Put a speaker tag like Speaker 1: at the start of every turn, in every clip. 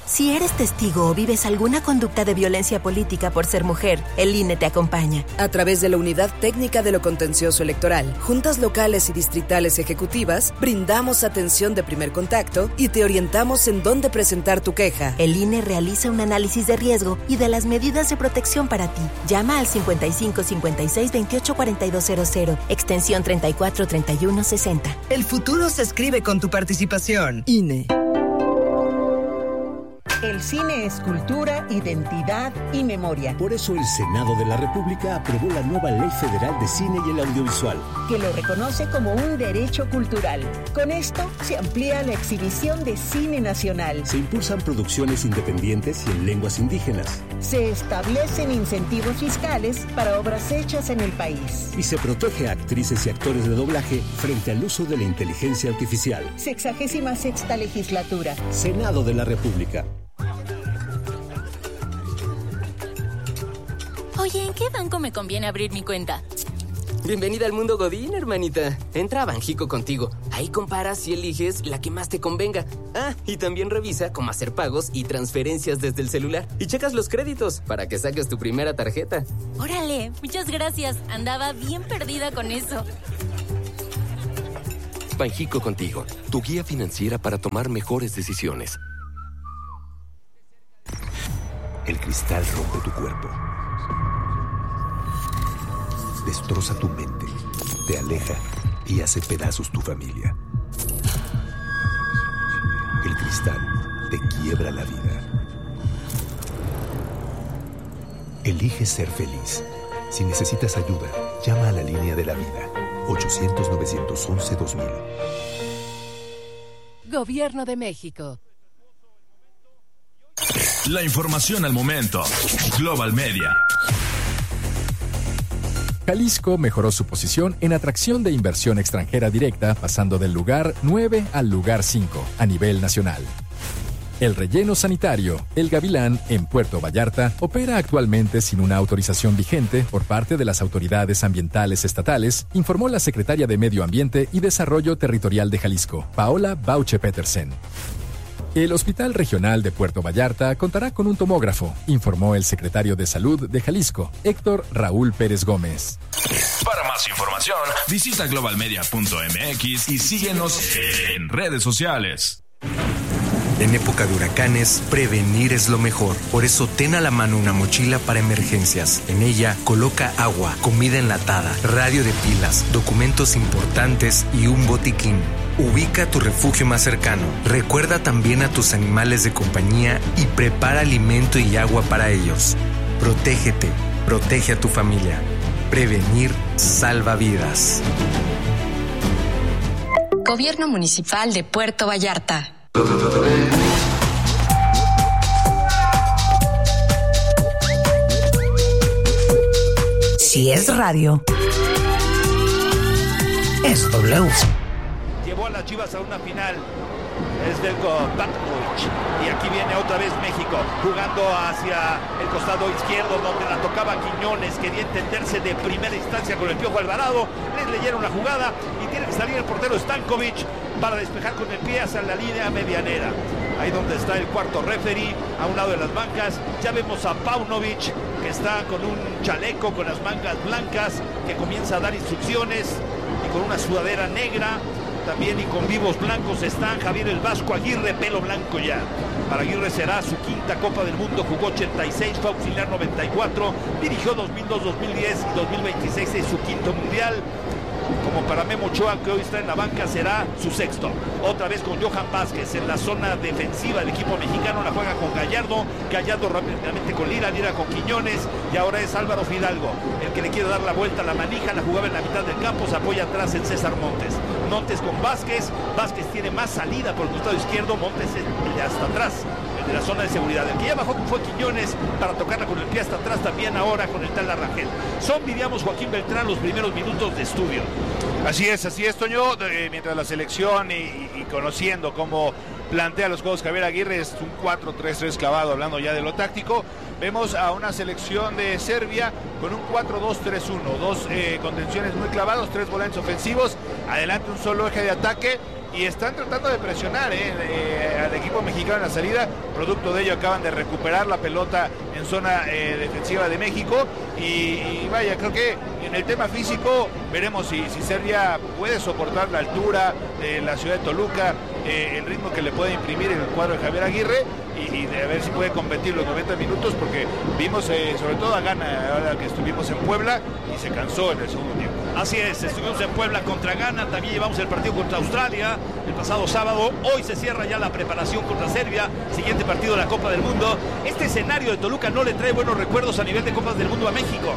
Speaker 1: Si eres testigo o vives alguna conducta de violencia política por ser mujer, el INE te acompaña.
Speaker 2: A través de la Unidad Técnica de lo Contencioso Electoral, juntas locales y distritales ejecutivas, brindamos atención de primer contacto y te orientamos en dónde presentar tu queja.
Speaker 1: El INE realiza un análisis de riesgo y de las medidas de protección para ti. Llama al 55 56 28 4200, extensión 34 31 60.
Speaker 3: El futuro se escribe con tu participación.
Speaker 2: INE.
Speaker 4: El cine es cultura, identidad y memoria.
Speaker 5: Por eso el Senado de la República aprobó la nueva Ley Federal de Cine y el Audiovisual,
Speaker 4: que lo reconoce como un derecho cultural. Con esto se amplía la exhibición de cine nacional.
Speaker 5: Se impulsan producciones independientes y en lenguas indígenas.
Speaker 4: Se establecen incentivos fiscales para obras hechas en el país.
Speaker 5: Y se protege a actrices y actores de doblaje frente al uso de la inteligencia artificial.
Speaker 4: 66ª legislatura.
Speaker 5: Senado de la República.
Speaker 6: Oye, ¿en qué banco me conviene abrir mi cuenta?
Speaker 7: Bienvenida al mundo Godín, hermanita. Entra a Banjico contigo. Ahí comparas y eliges la que más te convenga. Ah, y también revisa cómo hacer pagos y transferencias desde el celular. Y checas los créditos para que saques tu primera tarjeta.
Speaker 6: Órale, muchas gracias. Andaba bien perdida con eso.
Speaker 8: Banjico contigo, tu guía financiera para tomar mejores decisiones.
Speaker 9: El cristal rompe tu cuerpo. Destroza tu mente, te aleja y hace pedazos tu familia. El cristal te quiebra la vida. Elige ser feliz. Si necesitas ayuda, llama a la línea de la vida. 800-911-2000.
Speaker 10: Gobierno de México.
Speaker 11: La información al momento. Global Media.
Speaker 12: Jalisco mejoró su posición en atracción de inversión extranjera directa, pasando del lugar 9 al lugar 5 a nivel nacional. El relleno sanitario, El Gavilán, en Puerto Vallarta, opera actualmente sin una autorización vigente por parte de las autoridades ambientales estatales, informó la secretaria de Medio Ambiente y Desarrollo Territorial de Jalisco, Paola Bauche Petersen. El Hospital Regional de Puerto Vallarta contará con un tomógrafo, informó el secretario de Salud de Jalisco, Héctor Raúl Pérez Gómez.
Speaker 11: Para más información, visita globalmedia.mx y síguenos en redes sociales.
Speaker 13: En época de huracanes, prevenir es lo mejor. Por eso ten a la mano una mochila para emergencias. En ella, coloca agua, comida enlatada, radio de pilas, documentos importantes y un botiquín. Ubica tu refugio más cercano. Recuerda también a tus animales de compañía y prepara alimento y agua para ellos. Protégete, protege a tu familia. Prevenir salva vidas.
Speaker 14: Gobierno Municipal de Puerto Vallarta.
Speaker 3: Si es radio, es W.
Speaker 15: Llevó a las Chivas a una final. Es Veljko Petković. Y aquí viene otra vez México, jugando hacia el costado izquierdo, donde la tocaba Quiñones. Quería entenderse de primera instancia con el Piojo Alvarado. Les leyeron la jugada y tiene que salir el portero Stankovic para despejar con el pie hacia la línea medianera. Ahí donde está el cuarto referee, a un lado de las bancas. Ya vemos a Paunovic, que está con un chaleco con las mangas blancas, que comienza a dar instrucciones, y con una sudadera negra. También y con vivos blancos están Javier el Vasco Aguirre, pelo blanco ya. Para Aguirre será su quinta Copa del Mundo, jugó 86, fue auxiliar 94, dirigió 2002, 2010 y 2026 es su quinto mundial. Como para Memo Ochoa, que hoy está en la banca, será su sexto. Otra vez con Johan Vázquez en la zona defensiva del equipo mexicano, la juega con Gallardo rápidamente con Lira con Quiñones, y ahora es Álvaro Fidalgo el que le quiere dar la vuelta a la manija. La jugaba en la mitad del campo, se apoya atrás en César Montes con Vázquez tiene más salida por el costado izquierdo, Montes es de hasta atrás, de la zona de seguridad. El que ya bajó fue Quiñones para tocarla con el pie hasta atrás, también ahora con el tal Arrangel. Son, diríamos, Joaquín Beltrán, los primeros minutos de estudio.
Speaker 16: Así es, Toño, mientras la selección y conociendo cómo plantea los juegos Javier Aguirre, es un 4-3-3 clavado, hablando ya de lo táctico. Vemos a una selección de Serbia con un 4-2-3-1, dos contenciones muy clavados, tres volantes ofensivos, adelante un solo eje de ataque, y están tratando de presionar al equipo mexicano en la salida. Producto de ello acaban de recuperar la pelota en zona defensiva de México y vaya, creo que en el tema físico veremos si Serbia puede soportar la altura de la ciudad de Toluca, el ritmo que le puede imprimir en el cuadro de Javier Aguirre y de ver si puede competir los 90 minutos, porque vimos sobre todo a Ghana ahora que estuvimos en Puebla y se cansó en el segundo tiempo.
Speaker 15: Así es, estuvimos en Puebla contra Ghana, también llevamos el partido contra Australia el pasado sábado. Hoy se cierra ya la preparación contra Serbia, siguiente partido de la Copa del Mundo. Este escenario de Toluca no le trae buenos recuerdos a nivel de Copas del Mundo a México.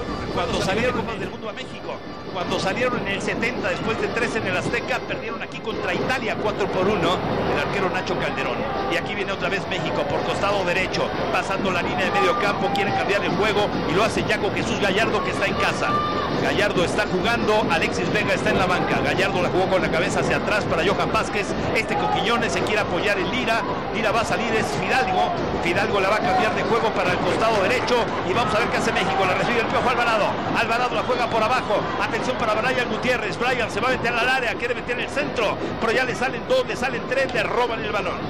Speaker 15: Cuando salieron en el 70, después de 3 en el Azteca, perdieron aquí contra Italia 4-1, el arquero Nacho Calderón. Y aquí viene otra vez México por costado derecho, pasando la línea de medio campo, quieren cambiar el juego y lo hace Yaco Jesús Gallardo, que está en casa. Gallardo está jugando, Alexis Vega está en la banca. Gallardo la jugó con la cabeza hacia atrás para Johan Vázquez. Con Quiñones se quiere apoyar en Lira. Lira va a salir, es Fidalgo. Fidalgo la va a cambiar de juego para el costado derecho. Y vamos a ver qué hace México. La recibe el Piojo Alvarado. Alvarado la juega por abajo. Atención para Brian Gutiérrez. Brian se va a meter al área, quiere meter en el centro. Pero ya le salen 2, le salen 3, le roban el balón.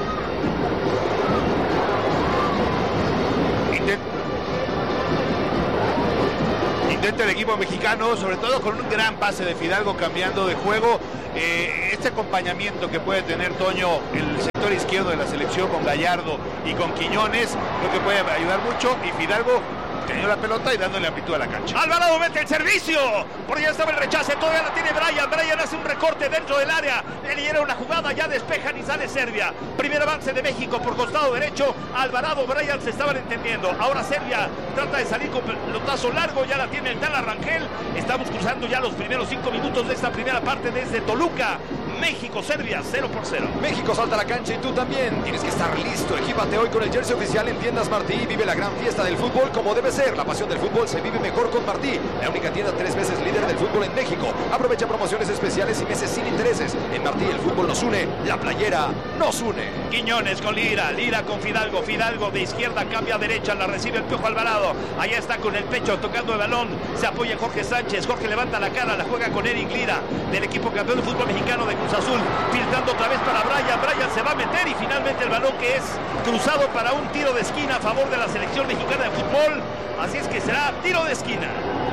Speaker 16: Intenta el equipo mexicano, sobre todo con un gran pase de Fidalgo cambiando de juego. Este acompañamiento que puede tener Toño, el sector izquierdo de la selección con Gallardo y con Quiñones, creo que puede ayudar mucho. Y Fidalgo teniendo la pelota y dándole amplitud a la cancha.
Speaker 15: Alvarado mete el servicio. Por allá estaba el rechace. Todavía la tiene Brian. Brian hace un recorte dentro del área. Le dieron una jugada. Ya despejan y sale Serbia. Primer avance de México por costado derecho. Alvarado, Brian se estaban entendiendo. Ahora Serbia trata de salir con pelotazo largo. Ya la tiene el Tala Rangel. Estamos cruzando ya los primeros 5 minutos de esta primera parte desde Toluca. México, Serbia, 0-0.
Speaker 17: México salta a la cancha y tú también tienes que estar listo. Equípate hoy con el jersey oficial en Tiendas Martí y vive la gran fiesta del fútbol como debe ser. La pasión del fútbol se vive mejor con Martí, la única tienda 3 veces líder del fútbol en México. Aprovecha promociones especiales y meses sin intereses. En Martí el fútbol nos une, la playera nos une.
Speaker 15: Quiñones con Lira, Lira con Fidalgo, Fidalgo de izquierda cambia a derecha, la recibe el Piojo Alvarado. Allá está con el pecho tocando el balón, se apoya en Jorge Sánchez. Jorge levanta la cara, la juega con Eric Lira del equipo campeón de fútbol mexicano de Cruz Azul. Filtrando otra vez para Brian. Brian se va a meter y finalmente el balón que es cruzado para un tiro de esquina a favor de la selección mexicana de fútbol. Así es que será tiro de esquina.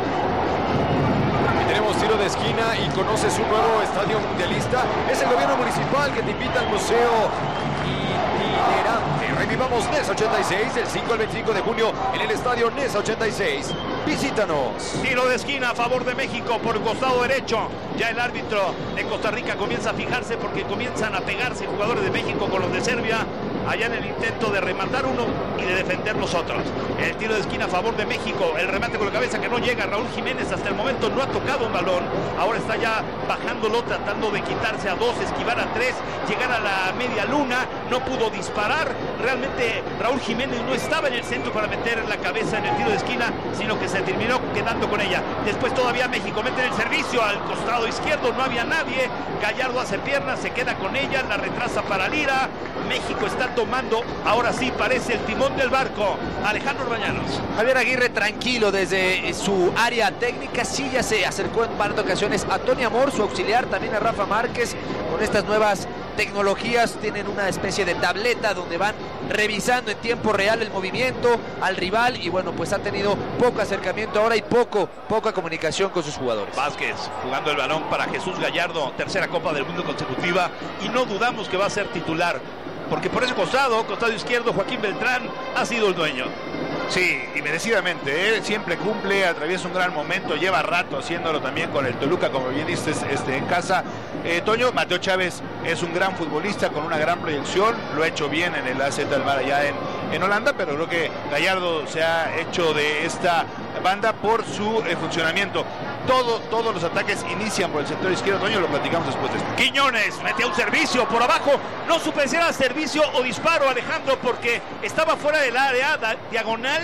Speaker 17: Y tenemos tiro de esquina y conoces un nuevo estadio mundialista. Es el gobierno municipal que te invita al museo itinerante. Revivamos NES 86 del 5 al 25 de junio en el estadio NES 86. Visítanos.
Speaker 15: Tiro de esquina a favor de México por el costado derecho. Ya el árbitro de Costa Rica comienza a fijarse porque comienzan a pegarse jugadores de México con los de Serbia. Allá en el intento de rematar uno y de defender los otros. El tiro de esquina a favor de México. El remate con la cabeza que no llega. Raúl Jiménez hasta el momento no ha tocado un balón. Ahora está ya bajándolo, tratando de quitarse a 2, esquivar a 3, llegar a la media luna. No pudo disparar. Realmente Raúl Jiménez no estaba en el centro para meter la cabeza en el tiro de esquina, sino que se terminó quedando con ella. Después todavía México mete el servicio al costado izquierdo. No había nadie. Gallardo hace piernas, se queda con ella, la retrasa para Lira. México está tomando, ahora sí parece el timón del barco. Alejandro Rañanos.
Speaker 18: Javier Aguirre tranquilo desde su área técnica, sí ya se acercó en varias ocasiones a Tony Amor, su auxiliar, también a Rafa Márquez. Con estas nuevas tecnologías tienen una especie de tableta donde van revisando en tiempo real el movimiento al rival y bueno, pues ha tenido poco acercamiento ahora y poca comunicación con sus jugadores.
Speaker 15: Vázquez jugando el balón para Jesús Gallardo, tercera Copa del Mundo consecutiva y no dudamos que va a ser titular. Porque por ese costado izquierdo, Joaquín Beltrán ha sido el dueño.
Speaker 16: Sí, y merecidamente, siempre cumple, atraviesa un gran momento, lleva rato haciéndolo también con el Toluca, como bien dices, en casa. Toño, Mateo Chávez es un gran futbolista con una gran proyección, lo ha hecho bien en el AZ Almar allá en Holanda, pero creo que Gallardo se ha hecho de esta banda por su funcionamiento. Todos los ataques inician por el sector izquierdo, Toño, lo platicamos después de esto.
Speaker 15: Quiñones mete un servicio por abajo, no supe si era servicio o disparo, Alejandro, porque estaba fuera del área diagonal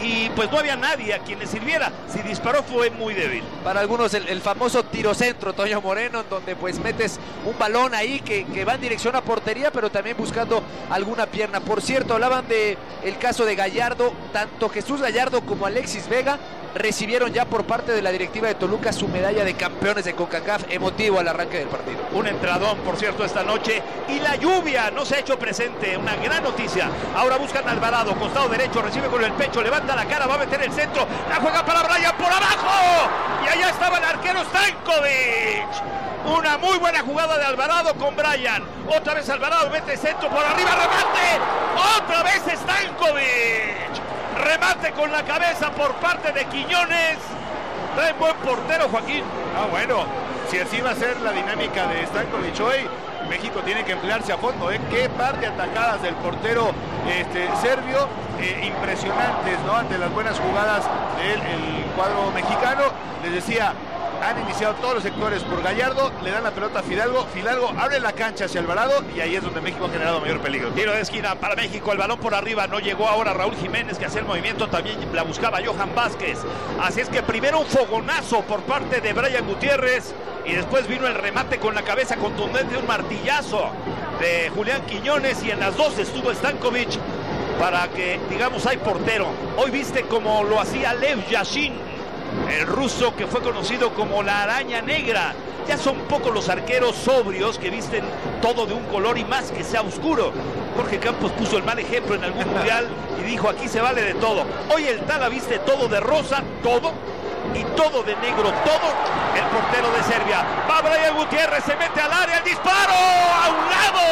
Speaker 15: y pues no había nadie a quien le sirviera. Si disparó fue muy débil.
Speaker 18: Para algunos el famoso tirocentro, Toño Moreno, en donde pues metes un balón ahí que va en dirección a portería, pero también buscando alguna pierna. Por cierto, hablaban de el caso de Gallardo. Tanto Jesús Gallardo como Alexis Vega recibieron ya por parte de la directiva de Toluca su medalla de campeones de CONCACAF, emotivo al arranque del partido.
Speaker 15: Un entradón, por cierto, esta noche, y la lluvia no se ha hecho presente, una gran noticia. Ahora buscan a Alvarado, costado derecho, recibe con el pecho, levanta la cara, va a meter el centro, la juega para Bryan por abajo, y allá estaba el arquero Stankovic. Una muy buena jugada de Alvarado con Bryan. Otra vez Alvarado, mete centro por arriba, remate. Otra vez Stankovic. Remate con la cabeza por parte de Quiñones. Trae buen portero, Joaquín.
Speaker 16: Bueno, si así va a ser la dinámica de Stankovic hoy, México tiene que emplearse a fondo. Qué par de atajadas del portero serbio, impresionantes, ¿no? Ante las buenas jugadas del cuadro mexicano. Les decía, han iniciado todos los sectores por Gallardo, le dan la pelota a Fidalgo, Fidalgo abre la cancha hacia Alvarado y ahí es donde México ha generado mayor peligro.
Speaker 15: Tiro de esquina para México, el balón por arriba, no llegó ahora Raúl Jiménez que hacía el movimiento, también la buscaba Johan Vázquez. Así es que primero un fogonazo por parte de Bryan Gutiérrez y después vino el remate con la cabeza contundente, un martillazo de Julián Quiñones, y en las dos estuvo Stankovic para que, digamos, hay portero. Hoy viste como lo hacía Lev Yashin, el ruso que fue conocido como la araña negra. Ya son pocos los arqueros sobrios que visten todo de un color y más que sea oscuro. Jorge Campos puso el mal ejemplo en algún mundial y dijo, aquí se vale de todo. Hoy el Tala viste todo de rosa, todo, y todo de negro, todo. El portero de Serbia, va Bryan Gutiérrez, se mete al área, el disparo a un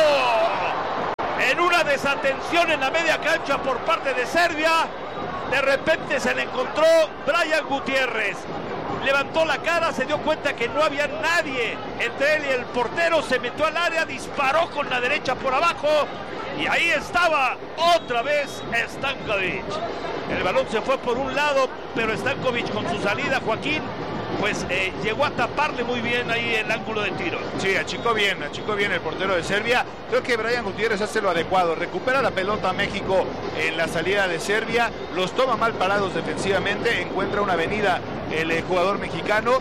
Speaker 15: lado. En una desatención en la media cancha por parte de Serbia, de repente se le encontró Bryan Gutiérrez. Levantó la cara, se dio cuenta que no había nadie entre él y el portero, se metió al área, disparó con la derecha por abajo y ahí estaba otra vez Stankovic. El balón se fue por un lado, pero Stankovic con su salida, Joaquín, pues llegó a taparle muy bien ahí el ángulo de tiro.
Speaker 16: Sí, achicó bien el portero de Serbia. Creo que Bryan Gutiérrez hace lo adecuado, recupera la pelota a México en la salida de Serbia, los toma mal parados defensivamente, encuentra una avenida el jugador mexicano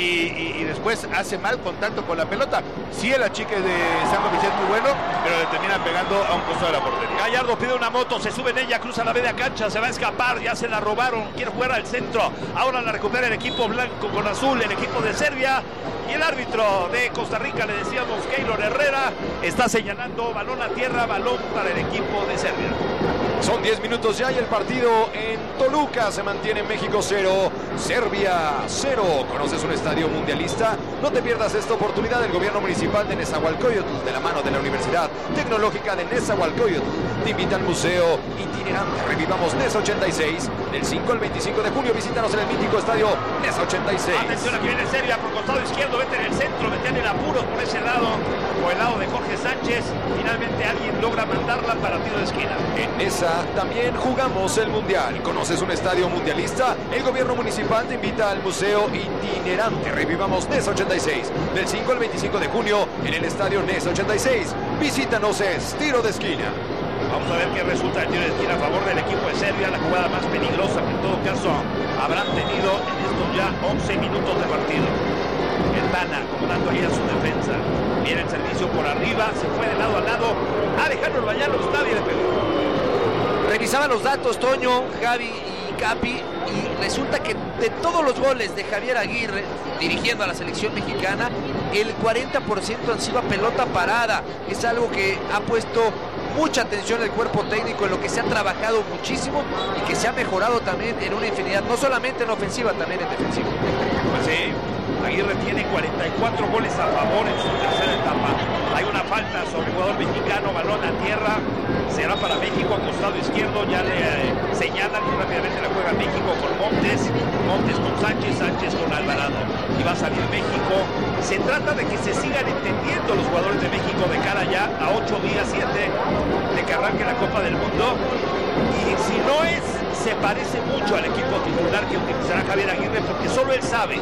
Speaker 16: y después hace mal contacto con la pelota. Sí, el achique de Stankovic es muy bueno, pero le termina pegando a un costado de la portería.
Speaker 15: Gallardo pide una moto, se sube en ella, cruza la media cancha, se va a escapar, ya se la robaron, quiere jugar al centro. Ahora la recupera el equipo blanco con azul, el equipo de Serbia, y el árbitro de Costa Rica, le decíamos, Keylor Herrera, está señalando balón a tierra, balón para el equipo de Serbia.
Speaker 17: Son 10 minutos ya y el partido en Toluca se mantiene. México 0, Serbia 0. ¿Conoces un estadio mundialista? No te pierdas esta oportunidad. El gobierno municipal de Nezahualcóyotl, de la mano de la Universidad Tecnológica de Nezahualcóyotl, te invita al museo itinerante Revivamos NES 86. Del 5 al 25 de junio visítanos en el mítico estadio NES 86.
Speaker 15: Atención, aquí viene Serbia por costado izquierdo, vete en el centro, metían en apuros por ese lado, por el lado de Jorge Sánchez. Finalmente alguien logra mandarla para tiro de esquina.
Speaker 17: En esa también jugamos el mundial. ¿Conoces un estadio mundialista? El gobierno municipal te invita al museo itinerante Revivamos NES 86. Del 5 al 25 de junio en el estadio NES 86. Visítanos, es tiro de esquina.
Speaker 15: Vamos a ver qué resulta el tiro de esquina a favor del equipo de Serbia, la jugada más peligrosa que en todo caso habrán tenido en estos ya 11 minutos de partido. El Tana acomodando ahí a su defensa. Viene el servicio por arriba, se fue de lado a lado. Alejandro Orbañanos, nadie le pegó.
Speaker 18: Revisaba los datos, Toño, Javi y Capi, y resulta que de todos los goles de Javier Aguirre dirigiendo a la selección mexicana, el 40% han sido a pelota parada. Es algo que ha puesto mucha atención el cuerpo técnico, en lo que se ha trabajado muchísimo y que se ha mejorado también en una infinidad, no solamente en ofensiva, también en defensiva.
Speaker 15: Pues sí, Aguirre tiene 44 goles a favor en su tercera etapa. Hay una falta sobre el jugador mexicano, balón a tierra, será para México, a costado izquierdo, ya le señalan y rápidamente la juega México con Montes con Sánchez, Sánchez con Alvarado, y va a salir México. Se trata de que se sigan entendiendo los jugadores de México de cara ya a 8 días, 7 de que arranque la Copa del Mundo, y si no es, se parece mucho al equipo titular que utilizará Javier Aguirre, porque solo él sabe,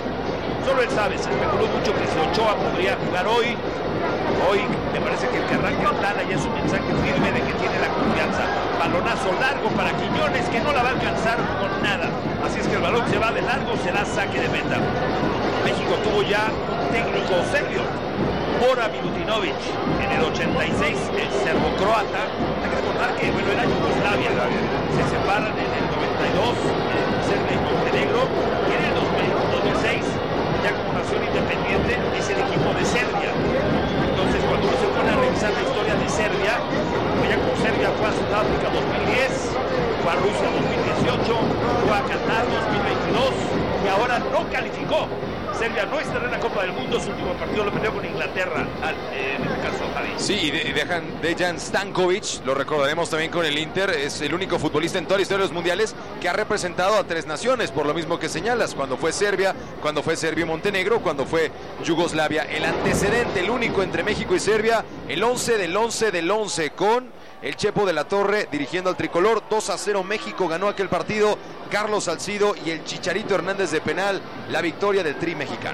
Speaker 15: se especuló mucho que si Ochoa podría jugar hoy me parece que el que arranca el Tala ya es un mensaje firme de que tiene la confianza. balonazo largo para Quiñones, que no la va a alcanzar con nada. Así es que el balón se va de largo, será saque de meta. México tuvo ya un técnico serbio, Bora Milutinovic, en el 86, el serbo-croata. Hay que recordar que era Yugoslavia. Se separan en el 92, Serbia y Montenegro, y en el 2006, ya como nación independiente, es el equipo de Serbia. Entonces, cuando uno se pone a revisar la historia de Serbia, ya como Serbia fue a Sudáfrica 2010, fue a Rusia 2018, fue a Qatar 2022 y ahora no calificó. Serbia no estará en la Copa del Mundo, su último partido lo perdió con Inglaterra, en este caso Javi.
Speaker 17: Sí, y Dejan Stankovic, lo recordaremos también con el Inter, es el único futbolista en toda la historia de los mundiales que ha representado a 3 naciones, por lo mismo que señalas, cuando fue Serbia y Montenegro, cuando fue Yugoslavia. El antecedente, el único entre México y Serbia, el 11 del 11 del 11, con el Chepo de la Torre dirigiendo al tricolor. 2-0 México ganó aquel partido, Carlos Salcido y el Chicharito Hernández de penal, la victoria del Tri mexicano.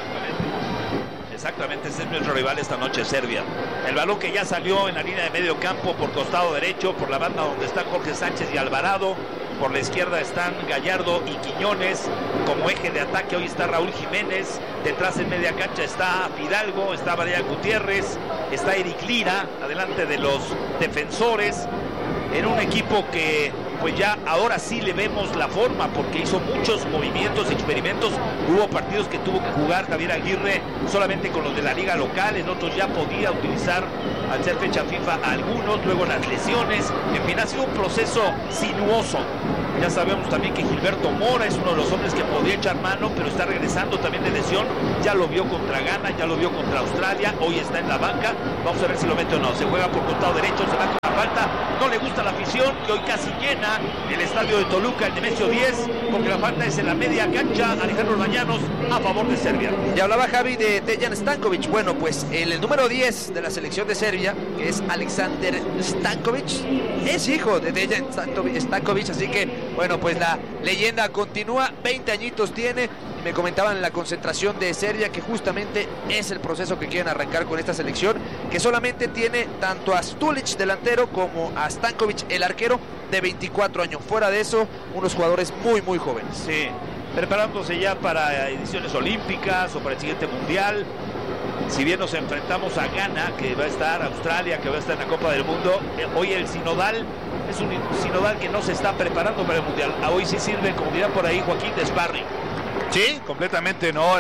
Speaker 15: Exactamente, ese es nuestro rival esta noche, Serbia. El balón que ya salió en la línea de medio campo por costado derecho, por la banda donde están Jorge Sánchez y Alvarado. Por la izquierda están Gallardo y Quiñones. Como eje de ataque hoy está Raúl Jiménez. Detrás en media cancha está Fidalgo, está Brian Gutiérrez, está Eric Lira, adelante de los defensores. En un equipo que pues ya ahora sí le vemos la forma, porque hizo muchos movimientos, experimentos. Hubo partidos que tuvo que jugar Javier Aguirre solamente con los de la liga local, en otros ya podía utilizar al ser fecha FIFA a algunos, luego las lesiones. En fin, ha sido un proceso sinuoso. Ya sabemos también que Gilberto Mora es uno de los hombres que podría echar mano, pero está regresando también de lesión. Ya lo vio contra Ghana, ya lo vio contra Australia, hoy está en la banca. Vamos a ver si lo mete o no. Se juega por costado derecho, se va con la falta. No le gusta la afición, que hoy casi llena el estadio de Toluca, el Nemesio 10, porque la falta es en la media cancha. Alejandro Bañanos a favor de Serbia.
Speaker 18: Y hablaba Javi de Dejan Stankovic. Bueno, pues el número 10 de la selección de Serbia, que es Aleksandar Stankovic, es hijo de Dejan Stankovic, así que bueno, pues la leyenda continúa. 20 añitos tiene. Me comentaban en la concentración de Serbia que justamente es el proceso que quieren arrancar con esta selección, que solamente tiene tanto a Stulic delantero como a Stankovic el arquero de 24 años. Fuera de eso, unos jugadores muy muy jóvenes.
Speaker 15: Sí, preparándose ya para ediciones olímpicas o para el siguiente mundial. Si bien nos enfrentamos a Ghana, que va a estar, Australia, que va a estar en la Copa del Mundo, hoy el sinodal es un sinodal que no se está preparando para el mundial. Hoy sí sirve, como dirá por ahí Joaquín, de sparring.
Speaker 16: Sí, completamente, ¿no?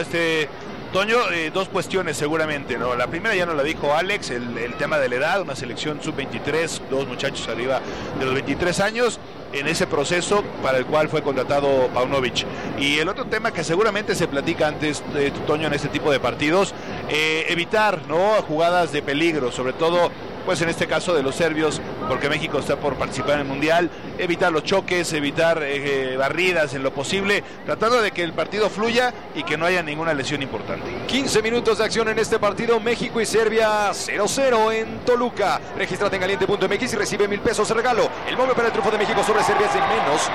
Speaker 16: Toño, 2 cuestiones seguramente, ¿no? La primera ya nos la dijo Alex, el tema de la edad, una selección sub-23, 2 muchachos arriba de los 23 años, en ese proceso para el cual fue contratado Paunovic. Y el otro tema que seguramente se platica antes, Toño, en este tipo de partidos, evitar, ¿no?, jugadas de peligro, sobre todo pues en este caso de los serbios, porque México está por participar en el Mundial, evitar los choques, evitar barridas en lo posible, tratando de que el partido fluya y que no haya ninguna lesión importante.
Speaker 17: 15 minutos de acción en este partido, México y Serbia 0-0 en Toluca. Regístrate en caliente.mx y recibe 1,000 pesos de regalo. El móvil para el triunfo de México sobre Serbia es de menos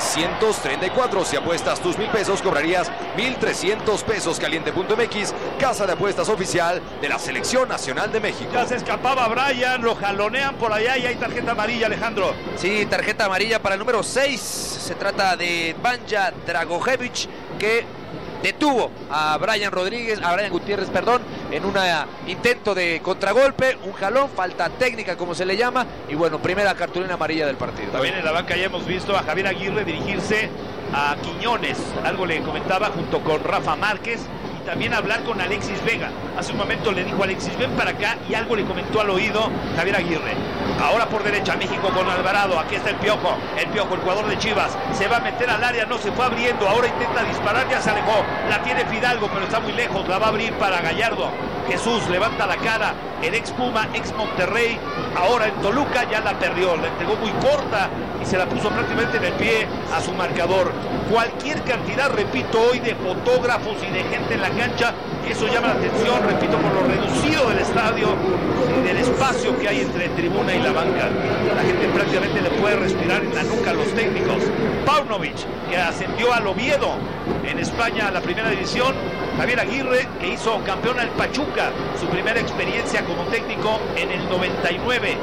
Speaker 17: 334. Si apuestas tus 1,000 pesos, cobrarías 1,300 pesos. Caliente.mx, casa de apuestas oficial de la Selección Nacional de México.
Speaker 15: Ya se escapaba Brian, lo jalonean por allá y hay tarjeta amarilla, Alejandro.
Speaker 18: Sí, tarjeta amarilla para el número 6. Se trata de Banja Dragojevic, que detuvo a Brian Gutiérrez, en un intento de contragolpe, un jalón, falta técnica como se le llama, y bueno, primera cartulina amarilla del partido.
Speaker 15: También en la banca ya hemos visto a Javier Aguirre dirigirse a Quiñones, algo le comentaba junto con Rafa Márquez, y también hablar con Alexis Vega. Hace un momento le dijo a Alexis, ven para acá, y algo le comentó al oído Javier Aguirre. Ahora por derecha, México con Alvarado, aquí está el Piojo, el jugador de Chivas, se va a meter al área, no se fue abriendo, ahora intenta disparar, ya se alejó, la tiene Fidalgo, pero está muy lejos, la va a abrir para Gallardo. Jesús levanta la cara, el ex Puma, ex Monterrey, ahora en Toluca ya la perdió, la entregó muy corta y se la puso prácticamente en el pie a su marcador. Cualquier cantidad, repito, hoy de fotógrafos y de gente en la cancha, eso llama la atención, repito, por lo reducido del estadio y del espacio que hay entre tribuna y la banca. La gente prácticamente le puede respirar en la nuca a los técnicos. Paunovic, que ascendió al Oviedo en España a la primera división. Javier Aguirre, que hizo campeón al Pachuca, su primera experiencia como técnico en el 99.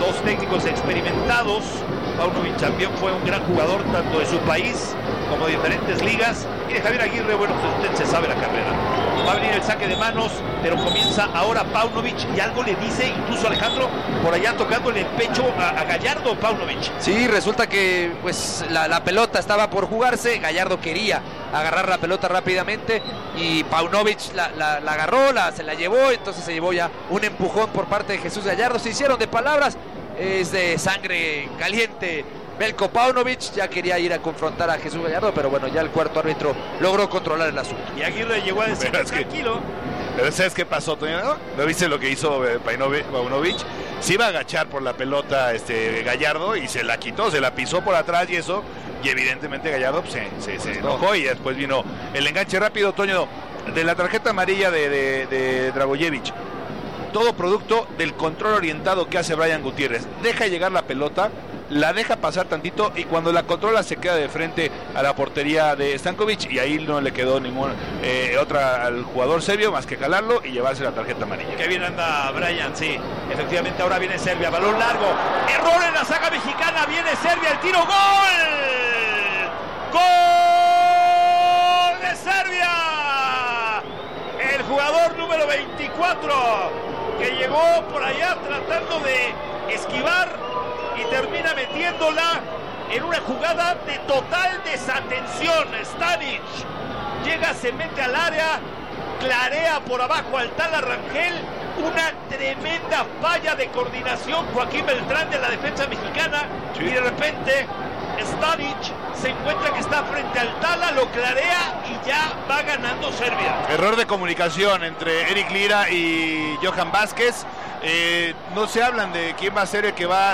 Speaker 15: dos técnicos experimentados. Paunovic también fue un gran jugador tanto de su país como de diferentes ligas. Y de Javier Aguirre, bueno, pues usted se sabe la carrera. Va a venir el saque de manos, pero comienza ahora Paunovic y algo le dice, incluso Alejandro, por allá tocándole el pecho a Gallardo, Paunovic.
Speaker 18: Sí, resulta que pues la pelota estaba por jugarse, Gallardo quería agarrar la pelota rápidamente y Paunovic la agarró, se la llevó, entonces se llevó ya un empujón por parte de Jesús Gallardo. Se hicieron de palabras, es de sangre caliente. Veljko Paunovic ya quería ir a confrontar a Jesús Gallardo, pero bueno, ya el cuarto árbitro logró controlar el asunto.
Speaker 15: Y Aguirre llegó a decir, tranquilo.
Speaker 16: Pero ¿sabes qué pasó, Toño? ¿No viste lo que hizo Paunovic? Se iba a agachar por la pelota Gallardo y se la quitó, se la pisó por atrás y eso, y evidentemente Gallardo pues, se enojó y después vino el enganche rápido, Toño, de la tarjeta amarilla de Dragojevic. Todo producto del control orientado que hace Brian Gutiérrez. Deja llegar la pelota, la deja pasar tantito y cuando la controla se queda de frente a la portería de Stankovic y ahí no le quedó ningún otra al jugador serbio más que jalarlo y llevarse la tarjeta amarilla.
Speaker 15: Qué bien anda Brian, sí. Efectivamente ahora viene Serbia, balón largo. Error en la saga mexicana, viene Serbia, el tiro, ¡gol! ¡Gol de Serbia! El jugador número 24 que llegó por allá tratando de esquivar y termina metiéndola en una jugada de total desatención. Stanic llega, se mete al área, clarea por abajo al Tala Rangel, una tremenda falla de coordinación Joaquín Beltrán de la defensa mexicana, sí. Y de repente Stanic se encuentra que está frente al Tala, lo clarea y ya va ganando Serbia.
Speaker 16: Error de comunicación entre Eric Lira y Johan Vázquez. No se hablan de quién va a ser el que va